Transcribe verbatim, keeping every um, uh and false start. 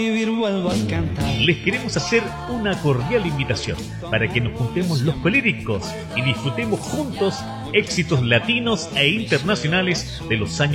Les queremos hacer una cordial invitación para que nos juntemos los colíricos y disfrutemos juntos éxitos latinos e internacionales de los años